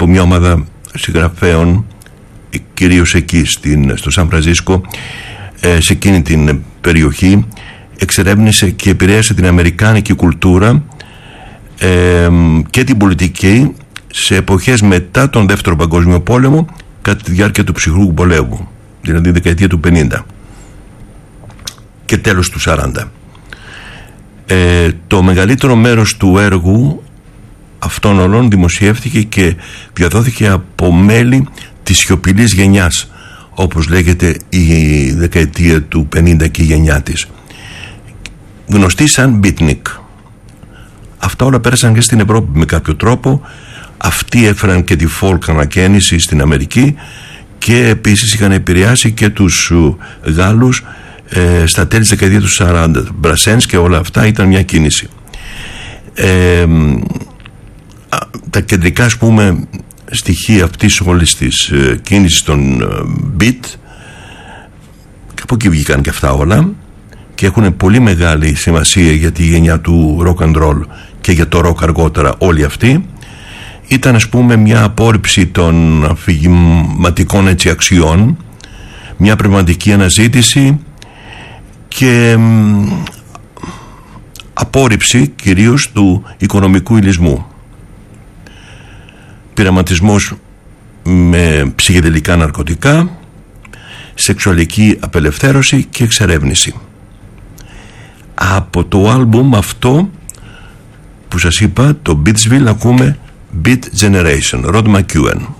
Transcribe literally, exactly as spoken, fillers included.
από μια ομάδα συγγραφέων, κυρίως εκεί στην, στο Σαν Φρανσίσκο, ε, σε εκείνη την περιοχή, εξερεύνησε και επηρέασε την αμερικάνικη κουλτούρα ε, και την πολιτική σε εποχές μετά τον Δεύτερο Παγκόσμιο Πόλεμο, κατά τη διάρκεια του ψυχρού πολέμου, δηλαδή δεκαετία του πενήντα και τέλος του σαράντα. Ε, το μεγαλύτερο μέρος του έργου αυτών όλων δημοσιεύτηκε και διαδόθηκε από μέλη της σιωπηλής γενιάς, όπως λέγεται η δεκαετία του πενήντα και η γενιά της, γνωστή σαν beatnik. Αυτά όλα πέρασαν και στην Ευρώπη με κάποιο τρόπο. Αυτοί έφεραν και τη folk ανακαίνιση στην Αμερική και επίσης είχαν επηρεάσει και τους Γάλλους ε, στα τέλη της δεκαετίας του σαράντα. Μπρασένς και όλα αυτά ήταν μια κίνηση. Ε, τα κεντρικά, ας πούμε, στοιχεία αυτής όλης της ε, κίνησης των ε, beat, και από εκεί βγήκαν και αυτά όλα και έχουν πολύ μεγάλη σημασία για τη γενιά του rock and roll και για το rock αργότερα όλοι αυτοί. Ήταν, ας πούμε, μια απόρριψη των αφηγηματικών έτσι αξιών, μια πνευματική αναζήτηση και μ, απόρριψη κυρίως του οικονομικού υλισμού. Πειραματισμός με ψυχεδελικά ναρκωτικά, σεξουαλική απελευθέρωση και εξερεύνηση. Από το άλμπουμ αυτό που σας είπα, το Beatsville, ακούμε Beat Generation, Rod McEwen.